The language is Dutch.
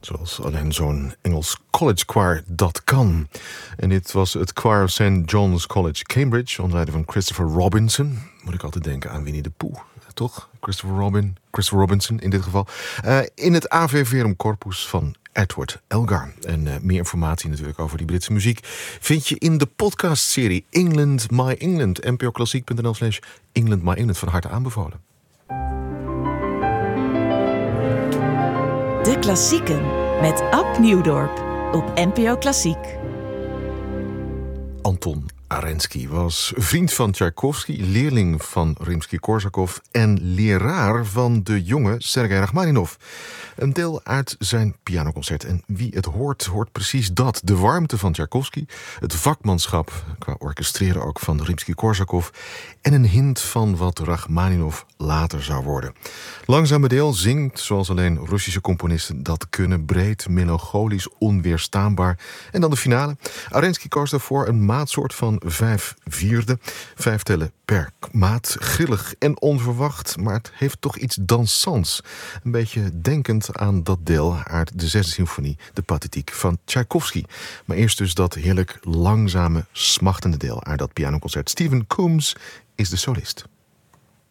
Zoals alleen zo'n Engels college choir dat kan. En dit was het choir of St. John's College, Cambridge, onder leiding van Christopher Robinson. Moet ik altijd denken aan Winnie de Pooh, toch? Christopher Robinson in dit geval. In het Ave Verum Corpus van Edward Elgar. En meer informatie natuurlijk over die Britse muziek vind je in de podcastserie England My England. npoklassiek.nl/England My England. Van harte aanbevolen. De Klassieken met Ab Nieuwdorp op NPO Klassiek. Anton Arensky was vriend van Tchaikovsky, leerling van Rimsky-Korsakov en leraar van de jonge Sergei Rachmaninov. Een deel uit zijn pianoconcert. En wie het hoort, hoort precies dat. De warmte van Tchaikovsky, het vakmanschap qua orchestreren ook van Rimsky-Korsakov en een hint van wat Rachmaninov later zou worden. Langzame deel zingt, zoals alleen Russische componisten dat kunnen, breed, melancholisch, onweerstaanbaar. En dan de finale. Arensky koos daarvoor een maatsoort van 5/4. 5 tellen per maat. Grillig en onverwacht, maar het heeft toch iets dansants. Een beetje denkend aan dat deel uit de 6e symfonie, de Pathetiek van Tchaikovsky. Maar eerst dus dat heerlijk langzame, smachtende deel uit dat pianoconcert. Stephen Coombs is de solist.